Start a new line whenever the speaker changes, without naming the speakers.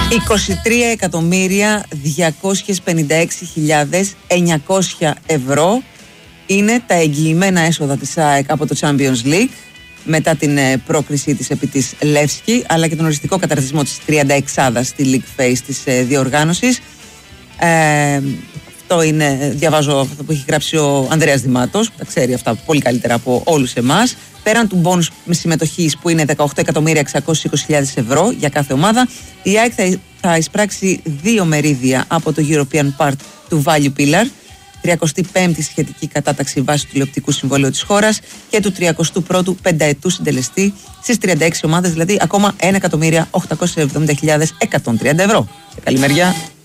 23.256.900 ευρώ είναι τα εγγυημένα έσοδα της ΑΕΚ από το Champions League μετά την πρόκρισή της επί της Λεύσκη, αλλά και τον οριστικό καταρτισμό της 36άδας στη League Phase της διοργάνωσης. Αυτό είναι, διαβάζω αυτό που έχει γράψει ο Ανδρέας Δημάτος, που τα ξέρει αυτά πολύ καλύτερα από όλους εμάς. Πέραν του μπόνους με συμμετοχής που είναι 18.620.000 ευρώ για κάθε ομάδα, η ΑΕΚ θα εισπράξει 2 μερίδια από το European Part του Value Pillar, 35η σχετική κατάταξη βάσει του τηλεοπτικού συμβολίου της χώρας και του 31ου πενταετού συντελεστή στις 36 ομάδες, δηλαδή ακόμα 1.870.130 ευρώ. Σε καλή μεριά.